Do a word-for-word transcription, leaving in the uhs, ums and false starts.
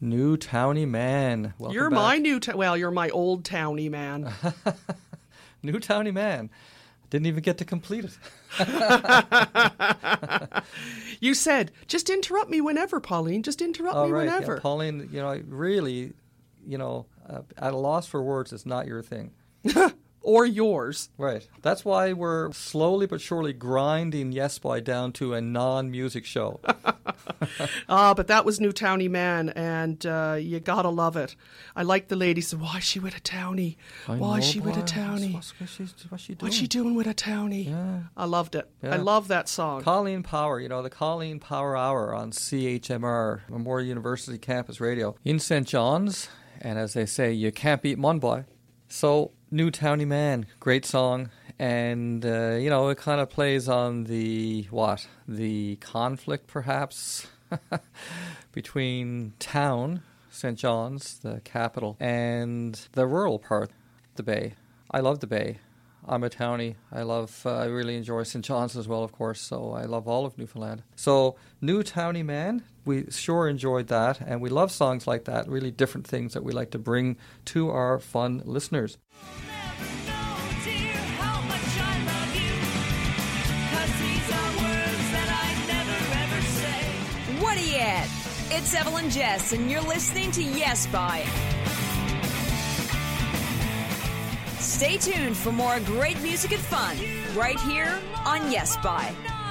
New Townie Man. Welcome You're back. my new, ta- well, you're my old townie man. New Townie Man. Didn't even get to complete it. You said, just interrupt me whenever, Pauline. Just interrupt Oh, me right. whenever. Yeah, Pauline, you know, really, you know, uh, at a loss for words is not your thing. Or yours. Right. That's why we're slowly but surely grinding Yes Boy down to a non-music show. Ah, but that was New Townie Man, and uh, you gotta love it. I like the lady said, why is she with a townie? I Why is know, she with a boy. townie? What's, what's, she, what's she doing? What's she doing with a townie? Yeah. I loved it. Yeah. I love that song. Colleen Power, you know, the Colleen Power Hour on C H M R, Memorial University Campus Radio in Saint John's. And as they say, you can't beat Mon Boy. So, New Townie Man, great song. And, uh, you know, it kind of plays on the, what, the conflict perhaps between town, Saint John's, the capital, and the rural part, the Bay. I love the Bay. I'm a townie. I love, uh, I really enjoy Saint John's as well, of course, so I love all of Newfoundland. So, New Townie Man, we sure enjoyed that, and we love songs like that, really different things that we like to bring to our fun listeners. What are you at? It's Evelyn Jess, and you're listening to Yes By. Stay tuned for more great music and fun right here on Yes By.